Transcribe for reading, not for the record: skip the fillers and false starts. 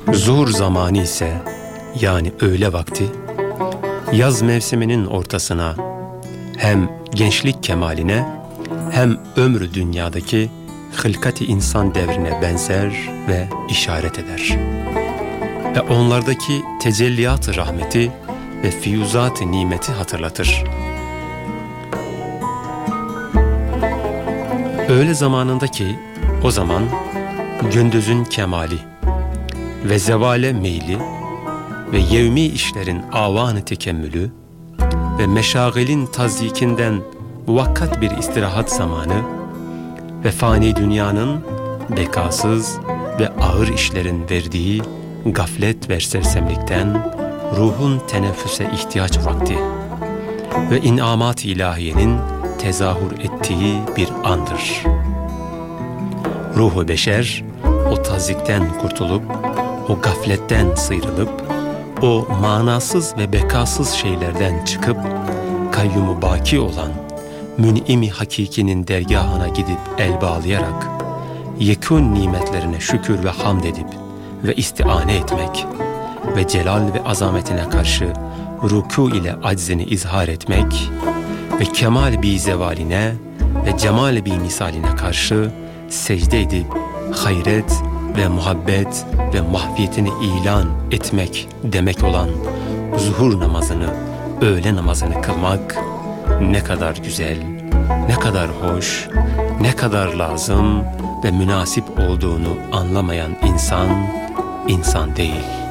Zuhur zamanı ise, yani öğle vakti, yaz mevsiminin ortasına, hem gençlik kemaline hem ömrü dünyadaki hılkat-ı insan devrine benzer ve işaret eder. Ve onlardaki tecelliyat-ı rahmeti ve fiyuzat-ı nimeti hatırlatır. Öğle zamanındaki o zaman gündüzün kemali ve zevale meyli ve yevmi işlerin avan-ı tekemmülü ve meşagilin tazyikinden muvakkat bir istirahat zamanı ve fani dünyanın bekasız ve ağır işlerin verdiği gaflet ve sersemlikten ruhun teneffüse ihtiyaç vakti ve inamat-ı ilahiyenin tezahür ettiği bir andır. Ruhu beşer o tazyikten kurtulup, o gafletten sıyrılıp, o manasız ve bekasız şeylerden çıkıp, kayyumu baki olan mün'im-i hakikinin dergahına gidip el bağlayarak, yekûn nimetlerine şükür ve hamd edip ve istiane etmek ve celal ve azametine karşı rükû ile aczini izhar etmek ve kemal-i zevaline ve cemal-i misaline karşı secde edip hayret ve muhabbet ve mahfiyetini ilan etmek demek olan zuhur namazını, öğle namazını kılmak ne kadar güzel, ne kadar hoş, ne kadar lazım ve münasip olduğunu anlamayan insan değil.